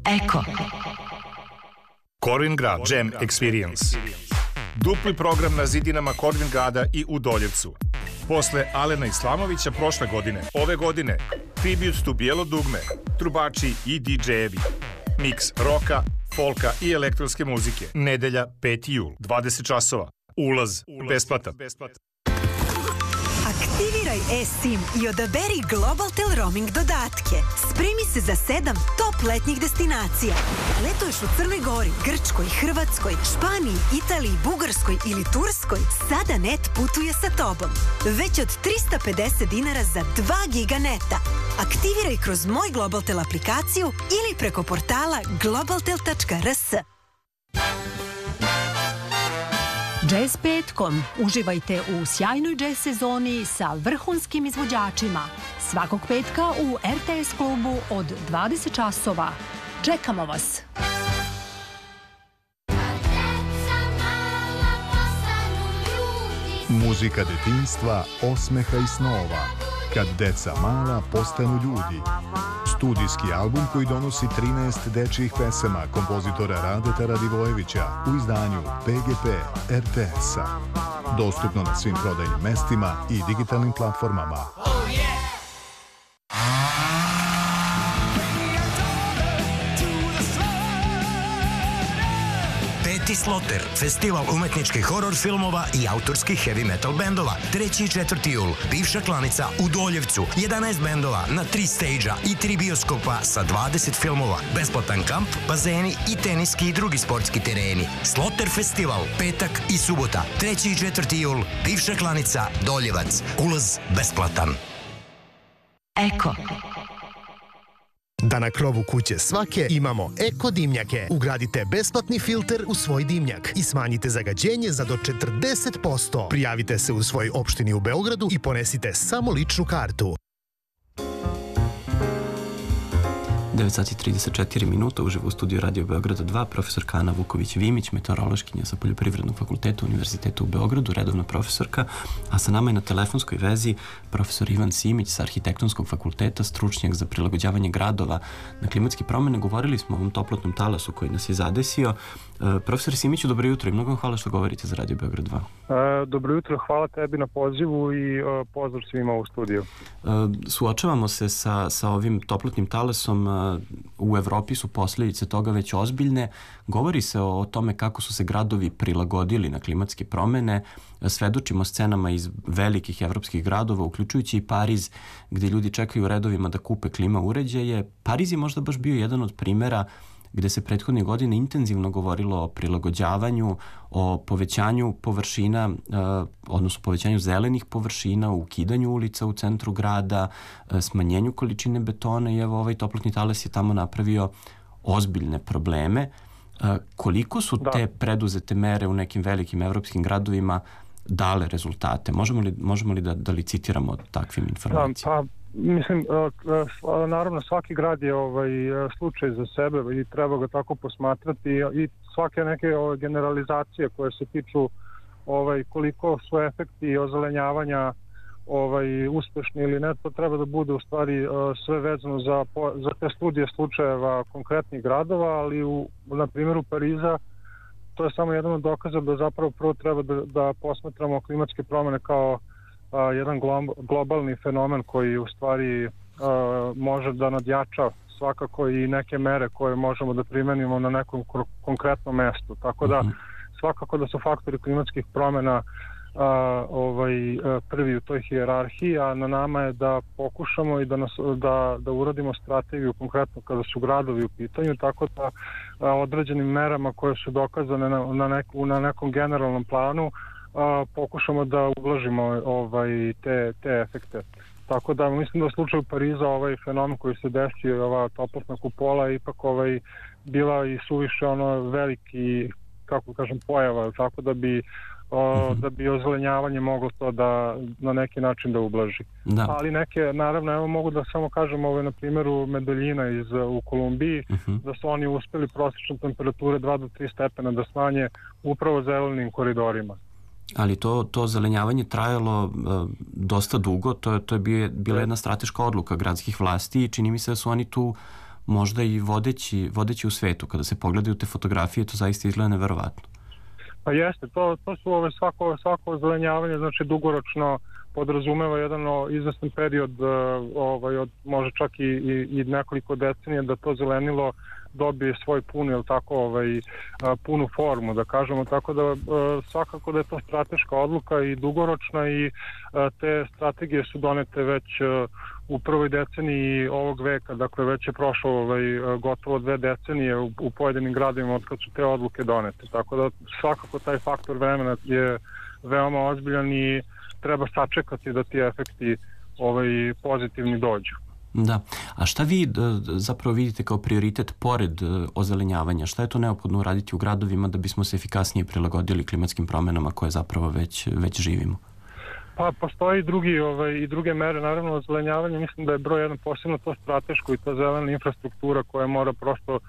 Eko. Korvingrad Jam Experience. Dupli program na zidinama Korvingrada i u Doljevcu. Posle Alena Islamovića prošle godine, ove godine, tribute to Bijelo dugme, trubači i DJ-evi. Miks roka, folka i elektronske muzike. Nedelja, 5. jul, 20 časova. Ulaz besplatan. Aktiviraj eSIM i odaberi Globaltel roaming dodatke. Spremi se za 7 top letnjih destinacija. Letuješ u Crnoj Gori, Grčkoj, Hrvatskoj, Španiji, Italiji, Bugarskoj ili Turskoj? Sada net putuje sa tobom. Već od 350 dinara za 2 giga neta. Aktiviraj kroz Moj Globaltel aplikaciju ili preko portala globaltel.rs. Jazz petkom. Uživajte u sjajnoj jazz sezoni sa vrhunskim izvođačima. Svakog petka u RTS klubu od 20 časova. Čekamo vas! Muzika detinjstva, osmeha i snova. Kad deca mala postanu ljudi. Studijski album koji donosi 13 dečjih pesama kompozitora Radeta Radivojevića u izdanju PGP RTS-a. Dostupno na svim prodajnim mestima i digitalnim platformama. Sloter, festival umetničkih horor filmova i autorskih heavy metal bendova. 3. i 4. jul, bivša Klanica u Doljevcu. 11 bendova na 3 stage-a i 3 bioskopa sa 20 filmova. Besplatan kamp, bazeni i teniski i drugi sportski tereni. Sloter festival, petak i subota. 3. i 4. jul, bivša Klanica, Doljevac. Ulaz besplatan. Eko. Da na krovu kuće svake imamo eko dimnjake. Ugradite besplatni filter u svoj dimnjak i smanjite zagađenje za do 40%. Prijavite se u svojoj opštini u Beogradu i ponesite samo ličnu kartu. 9 sati 34 minuta, uživo u studiju Radio Beograda 2, profesorka Ana Vuković-Vimić, meteorološkinja sa Poljoprivrednog fakulteta Univerziteta u Beogradu, redovna profesorka, a sa nama je na telefonskoj vezi profesor Ivan Simić sa Arhitektonskog fakulteta, stručnjak za prilagođavanje gradova na klimatske promene. Govorili smo o ovom toplotnom talasu koji nas je zadesio. Profesor Simiću, dobro jutro i mnogo hvala što govorite za Radio Beograd 2. Dobro jutro, hvala tebi na pozivu i pozdrav svima u studiju. Suočavamo se sa ovim toplotnim talasom. U Evropi su posljedice toga već ozbiljne. Govori se o tome kako su se gradovi prilagodili na klimatske promene. Svedočimo scenama iz velikih evropskih gradova, uključujući i Pariz, gdje ljudi čekaju u redovima da kupe klima uređaje. Pariz je možda baš bio jedan od primjera gde se prethodne godine intenzivno govorilo o prilagođavanju, o povećanju površina, odnosno povećanju zelenih površina, ukidanju ulica u centru grada, smanjenju količine betona i evo ovaj toplotni talas je tamo napravio ozbiljne probleme. Koliko su te preduzete mere u nekim velikim evropskim gradovima dale rezultate? Možemo li da licitiramo takvim informacijama? Mislim, naravno svaki grad je slučaj za sebe i treba ga tako posmatrati i svake neke generalizacije koje se tiču koliko su efekti ozelenjavanja uspešni ili ne, to treba da bude u stvari sve vezano za te studije slučajeva konkretnih gradova, ali na primjeru Pariza to je samo jedan od dokaza da zapravo prvo treba da posmatramo klimatske promjene kao jedan globalni fenomen koji u stvari može da nadjača svakako i neke mere koje možemo da primenimo na nekom konkretnom mestu. Tako da svakako da su faktori klimatskih promjena prvi u toj hijerarhiji, a na nama je da pokušamo i da uradimo strategiju konkretno kada su gradovi u pitanju, tako da određenim merama koje su dokazane na nekom generalnom planu pokušamo da ublažimo te efekte. Tako da mislim da u slučaju Pariza ovaj fenomen koji se desio, ova toplotna kupola je ipak bila i suviše veliki, kako kažem, pojava, tako da bi ozelenjavanje moglo to da na neki način da ublaži. Ali neke, naravno, evo mogu da samo kažem na primjeru Medeljina u Kolumbiji, da su oni uspjeli prosječne temperature 2 do 3 stepena da smanje upravo zelenim koridorima. Ali to zelenjavanje trajalo dosta dugo, to je bila jedna strateška odluka gradskih vlasti i čini mi se da su oni tu možda i vodeći u svetu. Kada se pogledaju te fotografije, to zaista izgleda neverovatno. Pa jeste, to su svako ozelenjavanje, znači dugoročno podrazumeva jedan izvestan period, od može čak i nekoliko decenija da to zelenilo dobije svoj punu formu, da kažemo, tako da svakako da je to strateška odluka i dugoročna i te strategije su donete već u prvoj deceniji ovog veka, dakle već je prošlo gotovo 2 decenije u pojedinim gradovima od kad su te odluke donete, tako da svakako taj faktor vremena je veoma ozbiljan i treba sačekati da ti efekti pozitivni dođu. Da. A šta vi zapravo vidite kao prioritet pored ozelenjavanja? Šta je to neophodno uraditi u gradovima da bismo se efikasnije prilagodili klimatskim promenama koje zapravo već živimo? Pa postoji i druge mere, naravno ozelenjavanje, mislim da je broj jedan posebno to strateško i to zelena infrastruktura koja mora prosto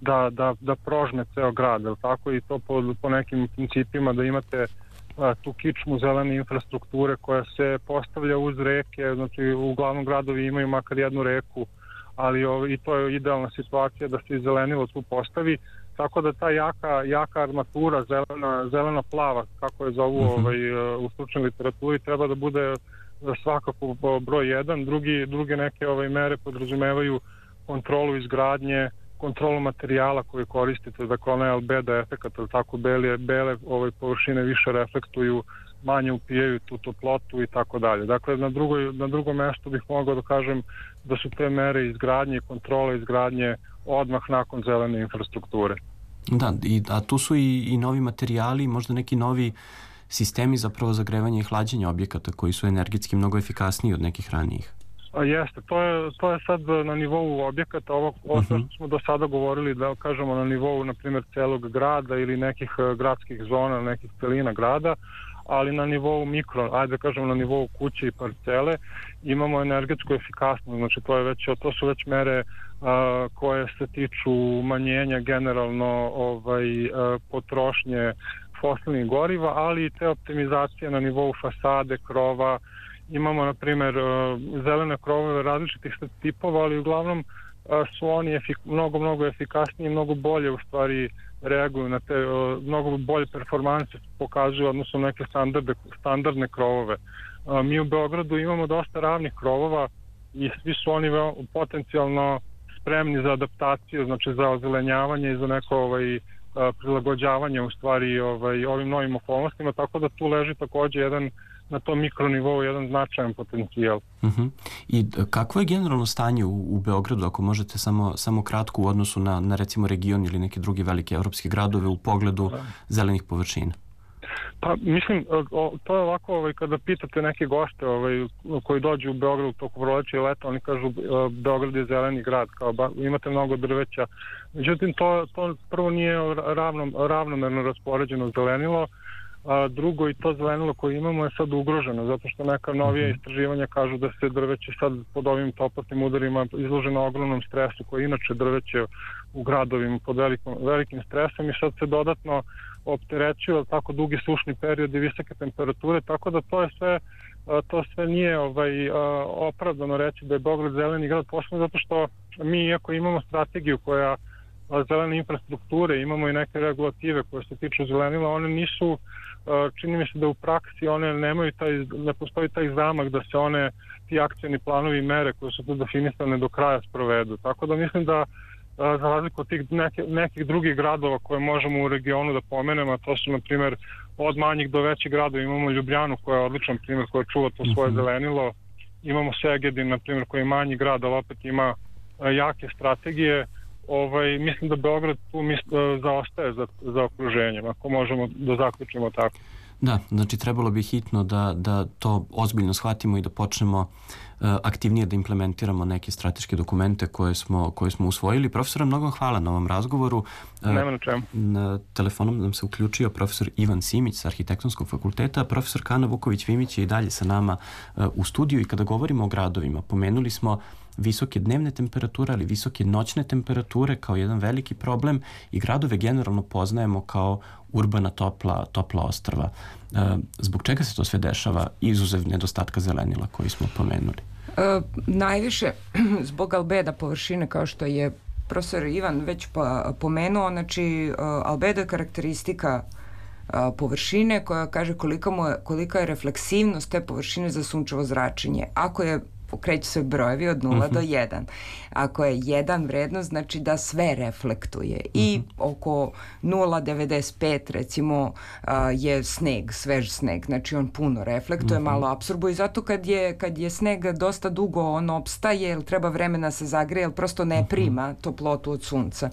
da prožme ceo grad, tako, i to po nekim principima da imate tu kičmu zelene infrastrukture koja se postavlja uz reke, znači uglavnom gradovi imaju makar jednu reku, ali i to je idealna situacija da se i zelenilo tu postavi, tako da ta jaka armatura, zelena plava, kako je zovu u stručnoj literaturi, treba da bude svakako broj jedan. Druge neke mere podrazumevaju kontrolu izgradnje, kontrolu materijala koje koristite, dakle onaj albedo efekat, tako bele površine više reflektuju, manje upijaju tu toplotu i tako dalje. Dakle, na drugom mestu bih mogao da kažem da su te mere izgradnje i kontrole izgradnje odmah nakon zelene infrastrukture. Da, a tu su i novi materijali, možda neki novi sistemi zapravo zagrevanja i hlađenja objekata koji su energetski mnogo efikasniji od nekih ranijih. Jeste, to je sad na nivou objekata, ovo što smo do sada govorili, da kažemo na nivou, na primjer, celog grada ili nekih gradskih zona, nekih celina grada, ali na nivou na nivou kuće i parcele imamo energetsku efikasnost, znači to su već mere koje se tiču umanjenja generalno potrošnje fosilnih goriva, ali i te optimizacije na nivou fasade, krova. Imamo, na primjer, zelene krovove različitih tipova, ali uglavnom su oni mnogo efikasniji i mnogo bolje u stvari reaguju na te, mnogo bolje performanse pokazuju odnosno neke standardne krovove. Mi u Beogradu imamo dosta ravnih krovova i svi su oni potencijalno spremni za adaptaciju, znači za ozelenjavanje i za neko prilagođavanje u stvari ovim novim okolnostima, tako da tu leži takođe na tom mikronivou jedan značajan potencijal. I kakvo je generalno stanje u Beogradu, ako možete samo kratko u odnosu na recimo region ili neke druge velike evropske gradove u pogledu zelenih površina? Pa mislim, to je ovako, kada pitate neke goste koji dođu u Beogradu toku proleća i leta, oni kažu Beograd je zeleni grad, kao imate mnogo drveća. Međutim, to prvo nije ravnomerno raspoređeno zelenilo, drugo i to zelenilo koje imamo je sad ugroženo, zato što neka novija istraživanja kažu da se drveće sad pod ovim toplotnim udarima izloženo ogromnom stresu koji inače drveće u gradovima pod velikim stresom i sad se dodatno opterećuju tako dugi sušni period i visoke temperature, tako da to sve nije opravdano reći da je Beograd zeleni grad, posebno zato što mi, iako imamo strategiju koja zelene infrastrukture, imamo i neke regulative koje se tiču zelenila, one nisu, čini mi se da u praksi one nemaju ne postoji taj zamak da se ti akcioni planovi i mere koje su tu definisane do kraja sprovedu. Tako da mislim da za razliku od tih nekih drugih gradova koje možemo u regionu da pomenemo, a to su na primjer od manjih do većih gradova, imamo Ljubljanu koja je odličan primjer koja čuva to svoje zelenilo, imamo Segedin na primjer koji je manji grad, ali opet ima jake strategije. Mislim da Beograd tu zaostaje za okruženjem, ako možemo da zaključimo tako. Da, znači trebalo bi hitno da to ozbiljno shvatimo i da počnemo aktivnije da implementiramo neke strateške dokumente koje smo usvojili. Profesore, mnogo hvala na ovom razgovoru. Nema na čemu. Telefonom nam se uključio profesor Ivan Simić sa Arhitektonskog fakulteta. Profesor Kana Vuković-Vimić je i dalje sa nama u studiju i kada govorimo o gradovima, pomenuli smo visoke dnevne temperature, ali visoke noćne temperature kao jedan veliki problem i gradove generalno poznajemo kao urbana topla ostrva. Zbog čega se to sve dešava, izuzev nedostatka zelenila koji smo pomenuli? Najviše zbog albeda površine, kao što je profesor Ivan već pomenuo, znači albedo je karakteristika površine koja kaže kolika je refleksivnost te površine za sunčevo zračenje. Ako je, kreću se brojevi od 0 do 1. Ako je 1 vrednost, znači da sve reflektuje. I oko 0,95 recimo je sneg, svež sneg. Znači on puno reflektuje, malo apsorbuje. I zato kad je sneg dosta dugo on opstaje, jer treba vremena se zagreje, jer prosto ne prima toplotu od sunca.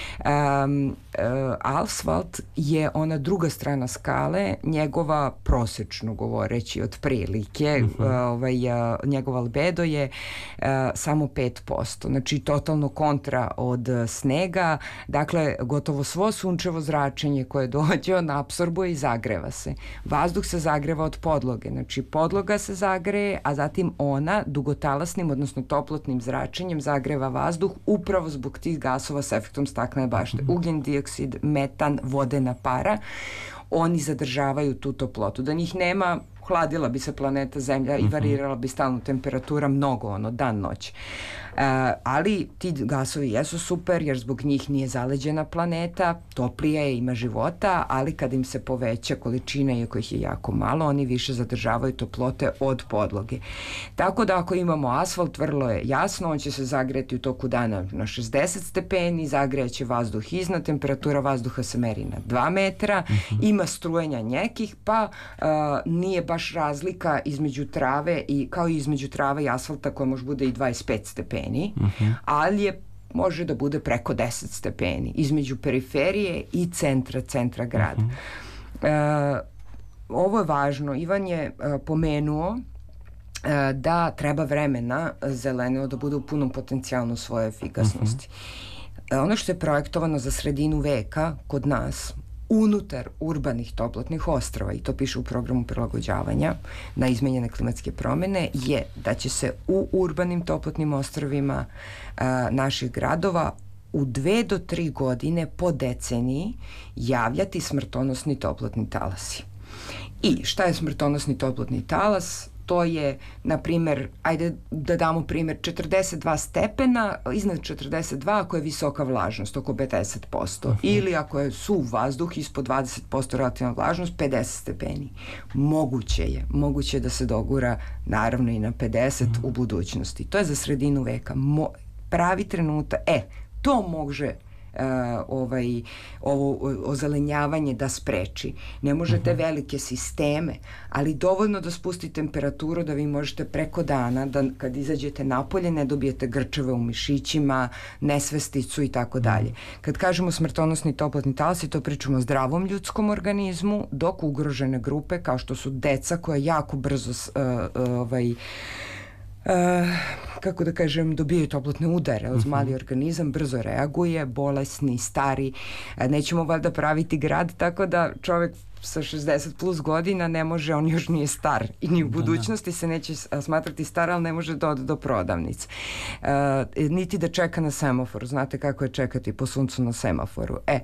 Asfalt je ona druga strana skale, njegova prosečno govoreći otprilike, njegov albedo je samo 5%. Znači totalno kontra od snega. Dakle, gotovo svo sunčevo zračenje koje dođe, on apsorbuje i zagreva se. Vazduh se zagreva od podloge. Znači podloga se zagreje, a zatim ona dugotalasnim, odnosno toplotnim zračenjem zagreva vazduh upravo zbog tih gasova s efektom staklene bašte. Ugljen dioksid, metan, vodena para. Oni zadržavaju tu toplotu. Da njih nema, hladila bi se planeta Zemlja i varirala bi stalno temperatura mnogo, dan, noć. Ali ti gasovi jesu super jer zbog njih nije zaleđena planeta, toplija je, ima života, ali kad im se poveća količina, iako ih je jako malo, oni više zadržavaju toplote od podloge. Tako da ako imamo asfalt, vrlo je jasno, on će se zagreti u toku dana na 60 stepeni, zagrejaće vazduh iznad, temperatura vazduha se meri na 2 metra, ima strujenja nekih, pa nije baš razlika između trave kao i između trave i asfalta koja može bude i 25 stepeni. Ali može da bude preko 10 stepeni između periferije i centra grada. Ovo je važno. Ivan je pomenuo da treba vremena zelenilo da bude u punom potencijalnu svoje efikasnosti. Ono što je projektovano za sredinu veka kod nas unutar urbanih toplotnih ostrava, i to piše u programu prilagođavanja na izmenjene klimatske promene, je da će se u urbanim toplotnim ostrvima naših gradova u 2 do 3 godine po deceniji javljati smrtonosni toplotni talasi. I šta je smrtonosni toplotni talas? To je, na primjer, ajde da damo primjer, 42 stepena, iznad 42 ako je visoka vlažnost, oko 50%. Ili ako je suv vazduh, ispod 20% relativna vlažnost, 50 stepeni. Moguće je da se dogura, naravno, i na 50 u budućnosti. To je za sredinu veka. Pravi trenutak, to može ovo ozelenjavanje da spreči. Ne možete velike sisteme, ali dovoljno da spusti temperaturu da vi možete preko dana, da kad izađete napolje ne dobijete grčeve u mišićima, nesvesticu i tako dalje. Kad kažemo smrtonosni toplotni talasi, to pričamo o zdravom ljudskom organizmu, dok ugrožene grupe kao što su deca koja jako brzo kako da kažem, dobijaju toplotne udare, mali organizam brzo reaguje, bolesni, stari, nećemo valjda praviti grad tako da čovjek sa 60 plus godina ne može, on još nije star i ni u budućnosti se neće smatrati star, ali ne može da ode do prodavnice. Niti da čeka na semaforu. Znate kako je čekati po suncu na semaforu.